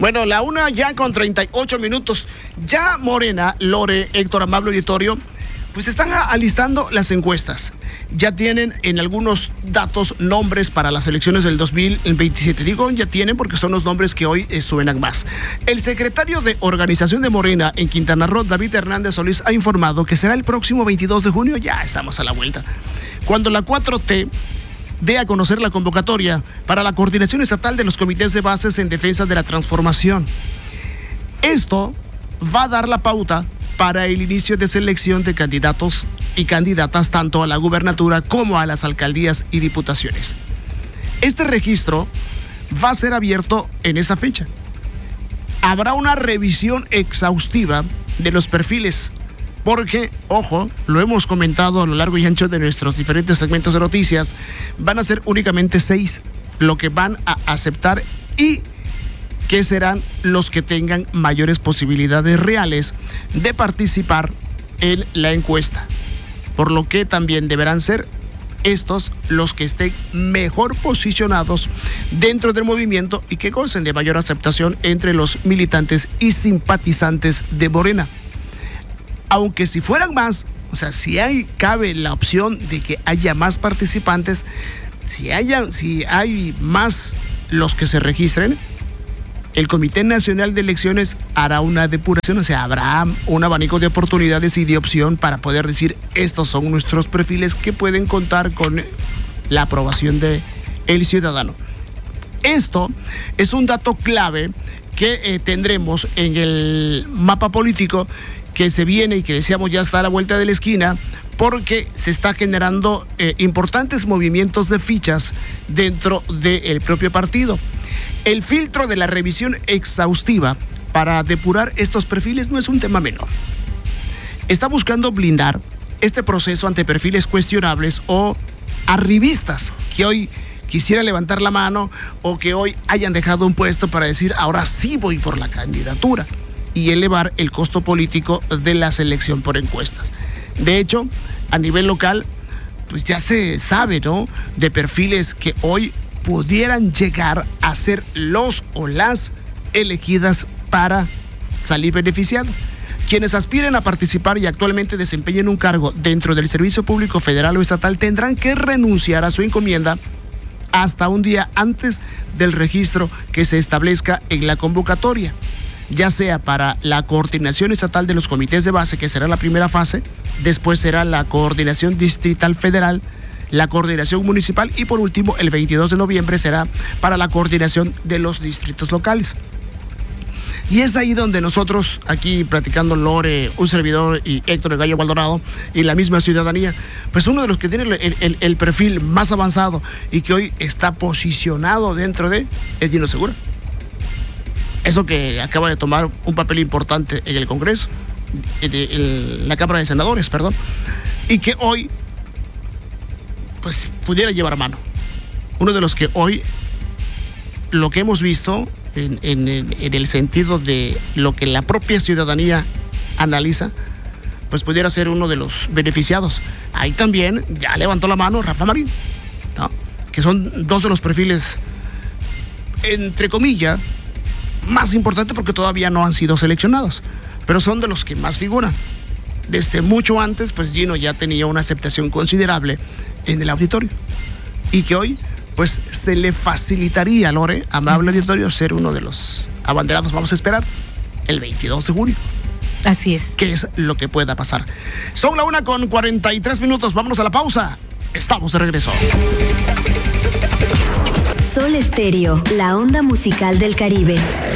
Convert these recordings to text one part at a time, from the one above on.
Bueno, la 1:38. Ya Morena, Lore, Héctor, amable auditorio, pues están alistando las encuestas. Ya tienen en algunos datos nombres para las elecciones del 2027. Digo, ya tienen porque son los nombres que hoy suenan más. El secretario de Organización de Morena en Quintana Roo, David Hernández Solís, ha informado que será el próximo 22 de junio, ya estamos a la vuelta, cuando la 4T dé a conocer la convocatoria para la coordinación estatal de los comités de bases en defensa de la transformación. Esto va a dar la pauta para el inicio de selección de candidatos y candidatas tanto a la gubernatura como a las alcaldías y diputaciones. Este registro va a ser abierto en esa fecha. Habrá una revisión exhaustiva de los perfiles, porque, ojo, lo hemos comentado a lo largo y ancho de nuestros diferentes segmentos de noticias, van a ser únicamente 6 lo que van a aceptar y que serán los que tengan mayores posibilidades reales de participar en la encuesta, por lo que también deberán ser estos los que estén mejor posicionados dentro del movimiento y que gocen de mayor aceptación entre los militantes y simpatizantes de Morena. Aunque si fueran más, o sea, cabe la opción de que haya más participantes, si hay más los que se registren, el Comité Nacional de Elecciones hará una depuración, o sea, habrá un abanico de oportunidades y de opción para poder decir, estos son nuestros perfiles que pueden contar con la aprobación del ciudadano. Esto es un dato clave que tendremos en el mapa político que se viene y que deseamos ya estar a la vuelta de la esquina, porque se está generando importantes movimientos de fichas dentro del propio partido. El filtro de la revisión exhaustiva para depurar estos perfiles no es un tema menor. Está buscando blindar este proceso ante perfiles cuestionables o arribistas que hoy quisiera levantar la mano o que hoy hayan dejado un puesto para decir, ahora sí voy por la candidatura, y elevar el costo político de la selección por encuestas. De hecho, a nivel local, pues ya se sabe, ¿no?, de perfiles que hoy pudieran llegar a ser los o las elegidas para salir beneficiados. Quienes aspiren a participar y actualmente desempeñen un cargo dentro del Servicio Público Federal o Estatal tendrán que renunciar a su encomienda hasta un día antes del registro que se establezca en la convocatoria, ya sea para la coordinación estatal de los comités de base, que será la primera fase, después será la coordinación distrital federal, la coordinación municipal y por último el 22 de noviembre será para la coordinación de los distritos locales. Y es ahí donde nosotros, aquí platicando Lore, un servidor y Héctor el Gallo Maldonado y la misma ciudadanía, pues uno de los que tiene el perfil más avanzado y que hoy está posicionado dentro de es Gino Segura. Eso que acaba de tomar un papel importante en el Congreso, en la Cámara de Senadores, perdón, y que hoy pues pudiera llevar a mano. Uno de los que hoy, lo que hemos visto en el sentido de lo que la propia ciudadanía analiza, pues pudiera ser uno de los beneficiados. Ahí también ya levantó la mano Rafa Marín, ¿no?, que son dos de los perfiles, entre comillas, más importantes porque todavía no han sido seleccionados, pero son de los que más figuran. Desde mucho antes, pues Gino ya tenía una aceptación considerable en el auditorio y que hoy pues se le facilitaría a Lore, amable auditorio, ser uno de los abanderados. Vamos a esperar el 22 de junio. Así es. ¿Qué es lo que pueda pasar? Son la 1:43. Vámonos a la pausa. Estamos de regreso. Sol Estéreo, la onda musical del Caribe.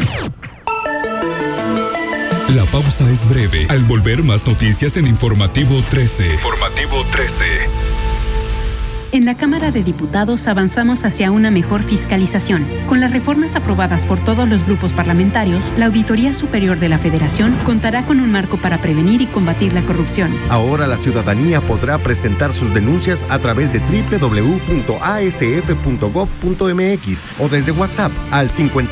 La pausa es breve. Al volver, más noticias en Informativo 13. Informativo 13. En la Cámara de Diputados avanzamos hacia una mejor fiscalización. Con las reformas aprobadas por todos los grupos parlamentarios, la Auditoría Superior de la Federación contará con un marco para prevenir y combatir la corrupción. Ahora la ciudadanía podrá presentar sus denuncias a través de www.asf.gov.mx o desde WhatsApp al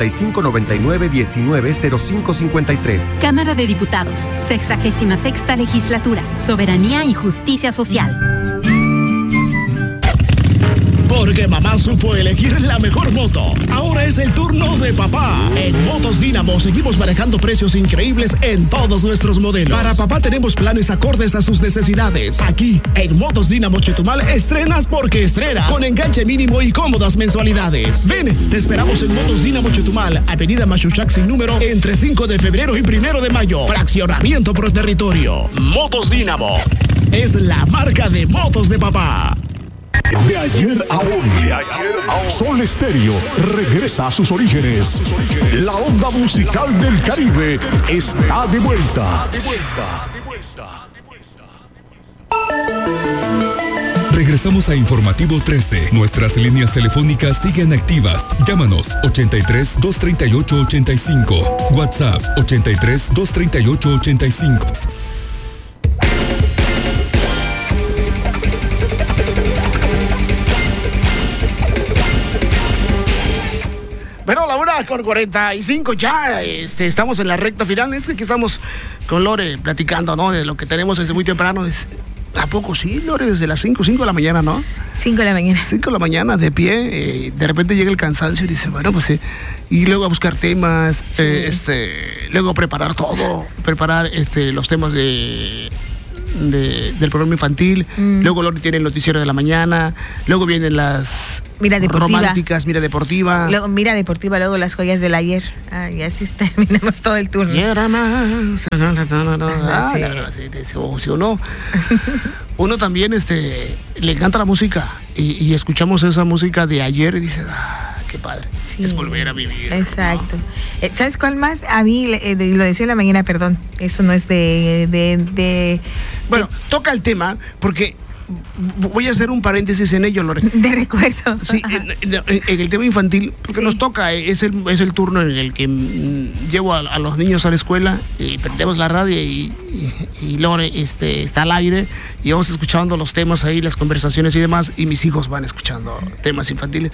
5599-190553. Cámara de Diputados, 66ª Legislatura, Soberanía y Justicia Social. Porque mamá supo elegir la mejor moto. Ahora es el turno de papá. En Motos Dínamo seguimos manejando precios increíbles en todos nuestros modelos. Para papá tenemos planes acordes a sus necesidades. Aquí, en Motos Dínamo Chetumal, estrenas porque estrenas. Con enganche mínimo y cómodas mensualidades. Ven, te esperamos en Motos Dínamo Chetumal, Avenida Machuchac sin número, entre 5 de febrero y 1 de mayo. Fraccionamiento por territorio. Motos Dínamo es la marca de motos de papá. De ayer a hoy, Sol Estéreo regresa a sus orígenes. La onda musical del Caribe está de vuelta. Regresamos a Informativo 13. Nuestras líneas telefónicas siguen activas. Llámanos 83 238 85. WhatsApp 83 238 85. Bueno, la 1:45 ya, estamos en la recta final. Es que aquí estamos con Lore platicando, ¿no? De lo que tenemos desde muy temprano. ¿A poco sí, Lore? Desde las 5 de la mañana, ¿no? 5 de la mañana. 5 de la mañana, de pie. De repente llega el cansancio y dice, bueno, pues y luego a buscar temas, sí. Luego preparar todo, los temas del programa infantil. Luego Lore tiene el noticiero de la mañana. Luego vienen las románticas, Mira Deportiva. Luego Mira Deportiva, luego las joyas del ayer. Y así terminamos todo el turno. Y era más. Si uno también le encanta la música y escuchamos esa música de ayer y dices, qué padre. Sí, es volver a vivir. Exacto. ¿No? ¿Sabes cuál más? A mí, lo decía en la mañana, perdón, eso no es Bueno, toca el tema, porque voy a hacer un paréntesis en ello, Lore. De recuerdo. Sí, en el tema infantil, porque nos toca, es el turno en el que llevo a los niños a la escuela y prendemos la radio y Lore está al aire y vamos escuchando los temas ahí, las conversaciones y demás, y mis hijos van escuchando temas infantiles.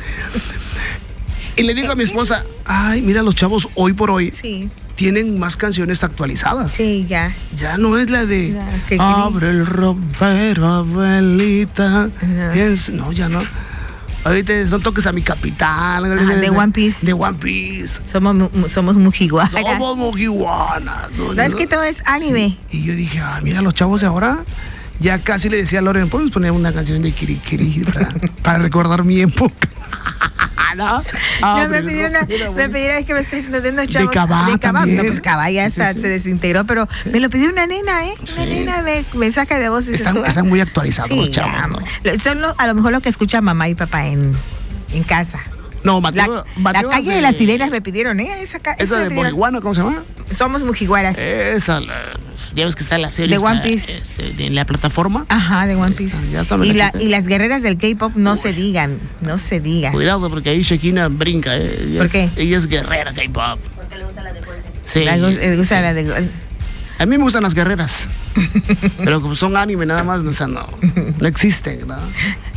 Y le digo a mi esposa, ay, mira, los chavos hoy por hoy tienen más canciones actualizadas. Sí, ya. Ya no es la de abre el ropero, abuelita. No, ya no. Ahorita no toques a mi capitán. De One Piece. De One Piece. Somos mujiwanas. Somos mujiwanas. No, es que todo es anime. Sí. Y yo dije, mira, los chavos de ahora. Ya casi le decía a Loren, ¿podemos poner una canción de Kirikiri para recordar mi época? ¿No? Me pidieron, es que me está diciendo chavos. De Cabá. No, pues Cabá ya se desintegró, pero me lo pidió una nena, Una nena me saca de voz. Están muy actualizados los chavos, ¿no? Son a lo mejor lo que escucha mamá y papá en casa. No, Mateo la calle de las sirenas me pidieron, esa de Mojihuana, ¿cómo se llama? Somos mujihuaras. Esa, ya ves que está en la serie. De One Piece. En la plataforma. Ajá, de One Piece. Y las guerreras del K-pop no se digan. Cuidado, porque ahí Shekina brinca, ¿Por qué? Ella es guerrera K-pop. Porque le gusta la de Golden. Sí. Le gusta la de Golden. A mí me gustan las guerreras. Pero como son anime nada más, no existen, ¿no?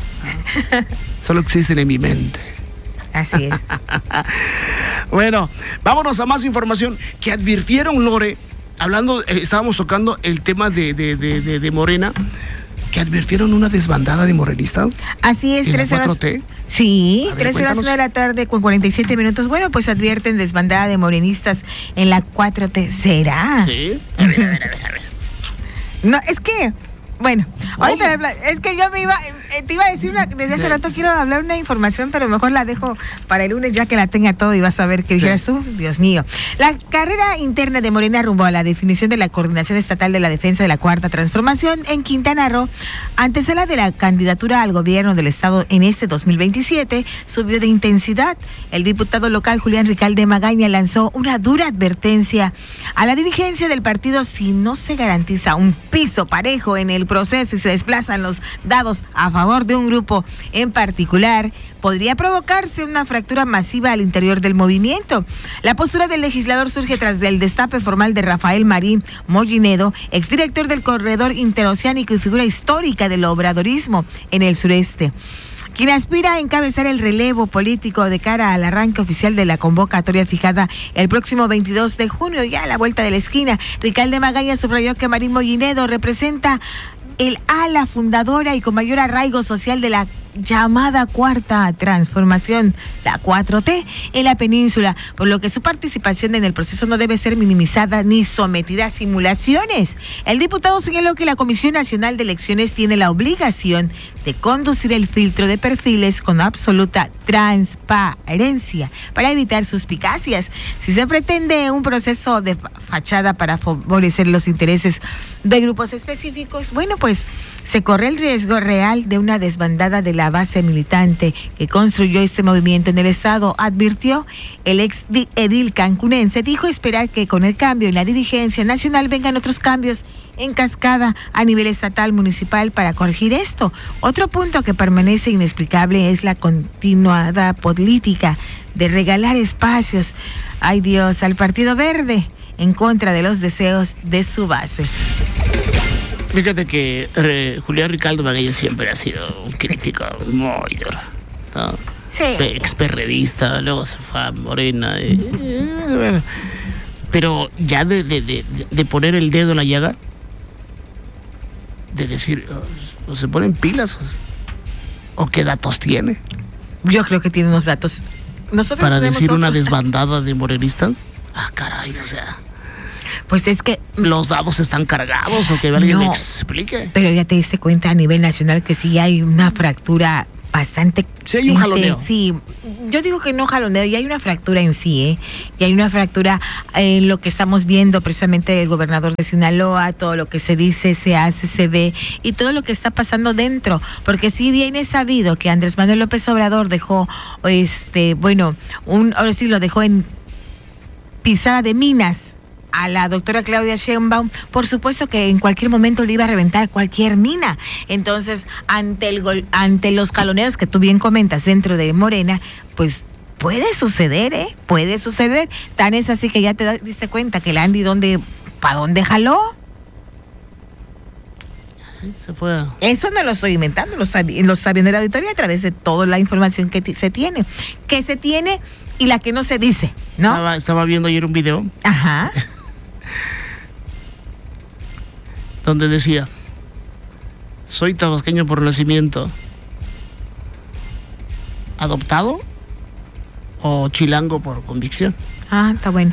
Solo existen en mi mente. Así es. Bueno, vámonos a más información que advirtieron, Lore, hablando, estábamos tocando el tema de Morena, que advirtieron una desbandada de morenistas. Así es, 3 horas. 4T. Sí, A ver, 3 horas 1 de la tarde con 47 minutos. Bueno, pues advierten desbandada de morenistas en la 4T. ¿Será? Sí. A ver. No, es que... Bueno, ahorita es que yo te iba a decir desde hace rato quiero hablar una información, pero mejor la dejo para el lunes ya que la tenga todo y vas a ver qué dijeras tú. Dios mío. La carrera interna de Morena rumbo a la definición de la Coordinación Estatal de la Defensa de la Cuarta Transformación en Quintana Roo, antesala de la candidatura al gobierno del estado en este 2027, subió de intensidad. El diputado local Julián Ricalde Magaña lanzó una dura advertencia a la dirigencia del partido si no se garantiza un piso parejo en el proceso y se desplazan los dados a favor de un grupo en particular, podría provocarse una fractura masiva al interior del movimiento. La postura del legislador surge tras del destape formal de Rafael Marín Mollinedo, exdirector del Corredor Interoceánico y figura histórica del obradorismo en el sureste, quien aspira a encabezar el relevo político de cara al arranque oficial de la convocatoria fijada el próximo 22 de junio, ya a la vuelta de la esquina. Ricalde Magaña subrayó que Marín Mollinedo representa el ala fundadora y con mayor arraigo social de la llamada Cuarta Transformación, la 4T, en la península, por lo que su participación en el proceso no debe ser minimizada ni sometida a simulaciones. El diputado señaló que la Comisión Nacional de Elecciones tiene la obligación de conducir el filtro de perfiles con absoluta transparencia para evitar suspicacias. Si se pretende un proceso de fachada para favorecer los intereses de grupos específicos, bueno, pues se corre el riesgo real de una desbandada de la base militante que construyó este movimiento en el estado, advirtió el ex edil cancunense. Dijo esperar que con el cambio en la dirigencia nacional vengan otros cambios en cascada a nivel estatal, municipal para corregir esto. Otro punto que permanece inexplicable es la continuada política de regalar espacios, ay Dios, al Partido Verde en contra de los deseos de su base. Fíjate que Julián Ricardo Maguella siempre ha sido un crítico muy duro, ¿no? Sí. Experredista, luego se fue a Morena. Bueno, pero ya de poner el dedo en la llaga, de decir, o se ponen pilas, o qué datos tiene. Yo creo que tiene unos datos. Nosotros para decir una otros desbandada de morenistas. Ah, caray, o sea. Pues es que los dados están cargados, o que alguien me explique. Pero ya te diste cuenta a nivel nacional que sí hay una fractura bastante. Sí, hay un jaloneo. Sí, yo digo que no jaloneo, y hay una fractura en sí, y hay una fractura en lo que estamos viendo precisamente el gobernador de Sinaloa, todo lo que se dice, se hace, se ve, y todo lo que está pasando dentro, porque si bien es sabido que Andrés Manuel López Obrador dejó, ahora sí lo dejó en pisada de minas a la doctora Claudia Sheinbaum, por supuesto que en cualquier momento le iba a reventar cualquier mina. Entonces, ante los caloneos que tú bien comentas dentro de Morena, pues puede suceder, puede suceder. Tan es así que ya te diste cuenta que el Andy, ¿para dónde jaló? Sí, se fue. Eso no lo estoy inventando, lo está viendo el auditorio a través de toda la información que se tiene y la que no se dice, ¿no? Estaba viendo ayer un video. Ajá. Donde decía, soy tabasqueño por nacimiento, adoptado o chilango por convicción. Ah, está bueno.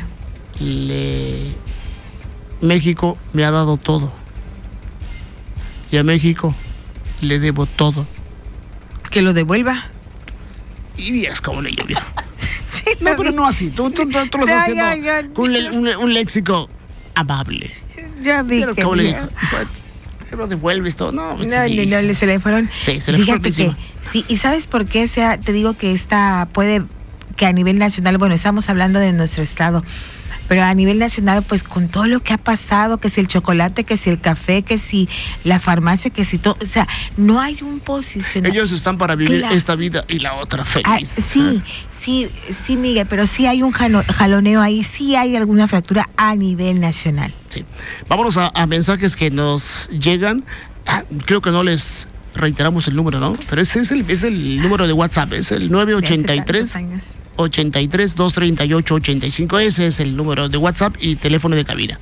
México me ha dado todo, y a México le debo todo. Que lo devuelva. Y vieras cómo le llovió. Sí, no, pero no así. Tú lo estás haciendo con un léxico amable. Ya vi que ¿cómo le dijo? ¿Qué lo devuelves todo? No, pues sí. No, se le fueron. Sí, se le fueron encima. Sí, y ¿sabes por qué? Te digo que que a nivel nacional, bueno, estamos hablando de nuestro estado, pero a nivel nacional, pues con todo lo que ha pasado, que si el chocolate, que si el café, que si la farmacia, que si todo, o sea, no hay un posicionamiento. Ellos están para vivir esta vida y la otra feliz. Sí, Miguel, pero sí hay un jaloneo ahí, sí hay alguna fractura a nivel nacional. Sí. Vámonos a mensajes que nos llegan. Creo que no les reiteramos el número, ¿no? Pero ese es el número de WhatsApp, es el 983 238 85. Ese es el número de WhatsApp y teléfono de cabina.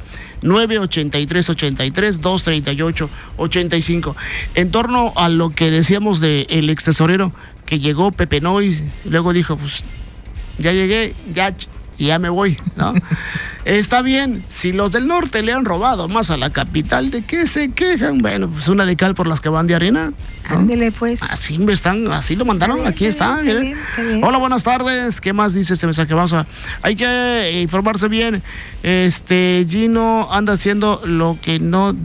983 238 85. En torno a lo que decíamos del ex tesorero que llegó Pepe Noy, luego dijo, pues ya llegué, ya me voy, ¿no? Está bien, si los del norte le han robado más a la capital, ¿de qué se quejan? Bueno, pues una de cal por las que van de arena, ¿no? Ándele pues. Así lo mandaron, aquí está. Bien. Hola, buenas tardes. ¿Qué más dice este mensaje? Hay que informarse bien. Gino anda haciendo lo que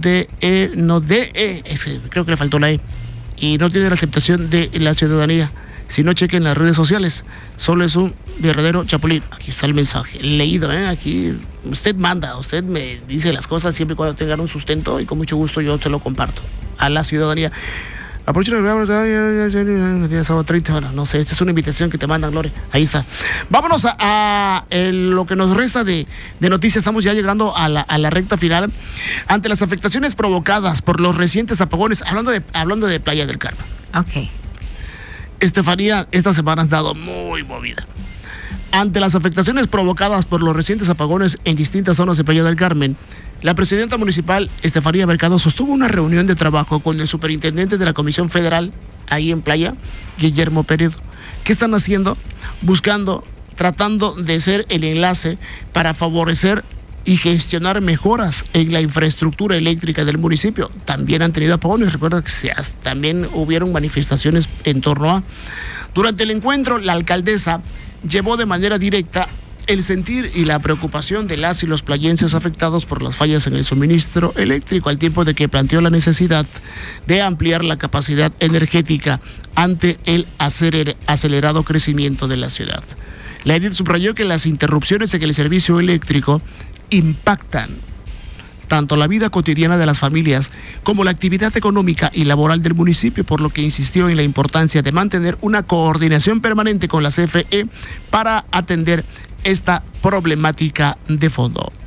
creo que le faltó la E. Y no tiene la aceptación de la ciudadanía. Si no, chequen las redes sociales. Solo es un verdadero chapulín. Aquí está el mensaje. Leído, Aquí usted manda, usted me dice las cosas siempre y cuando tengan un sustento, y con mucho gusto yo se lo comparto a la ciudadanía. Aprovecho el sábado 30. Bueno, no sé, esta es una invitación que te mandan, Gloria. Ahí está. Vámonos a lo que nos resta de noticias. Estamos ya llegando a la recta final. Ante las afectaciones provocadas por los recientes apagones, hablando de Playa del Carmen. Ok. Estefanía, esta semana has dado muy movida. Ante las afectaciones provocadas por los recientes apagones en distintas zonas de Playa del Carmen, la presidenta municipal, Estefanía Mercado, sostuvo una reunión de trabajo con el superintendente de la Comisión Federal ahí en Playa Guillermo Peredo. ¿Qué están haciendo? Tratando de ser el enlace para favorecer y gestionar mejoras en la infraestructura eléctrica del municipio. También han tenido apagones, recuerda que también hubieron manifestaciones en torno a... Durante el encuentro, la alcaldesa llevó de manera directa el sentir y la preocupación de las y los playenses afectados por las fallas en el suministro eléctrico, al tiempo de que planteó la necesidad de ampliar la capacidad energética ante el acelerado crecimiento de la ciudad. La edil subrayó que las interrupciones en el servicio eléctrico impactan tanto la vida cotidiana de las familias como la actividad económica y laboral del municipio, por lo que insistió en la importancia de mantener una coordinación permanente con la CFE para atender esta problemática de fondo.